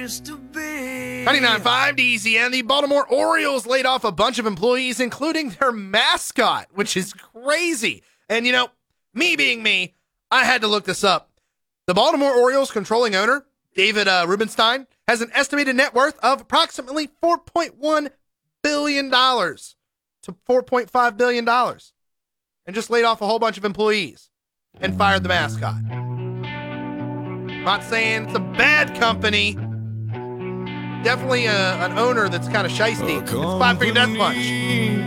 used to be. 99.5 DZN. The Baltimore Orioles laid off a bunch of employees, including their mascot, which is crazy. And, you know, me being me, I had to look this up. The Baltimore Orioles controlling owner, David Rubenstein, has an estimated net worth of approximately $4.1 billion to $4.5 billion, and just laid off a whole bunch of employees and fired the mascot. I'm not saying it's a bad company. Definitely an owner that's kind of shiesty. It's Five Finger Death Punch.